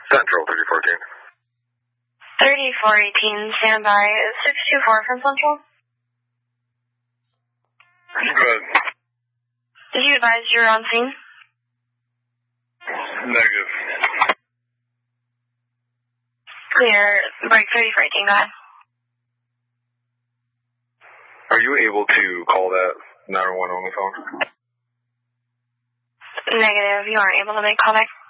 Central 3418. 3418, standby. 624 from Central. Good. Did you advise you were on scene? Negative. Clear. Break 3418, go ahead. Are you able to call that 911 only phone? Negative. You aren't able to make callback.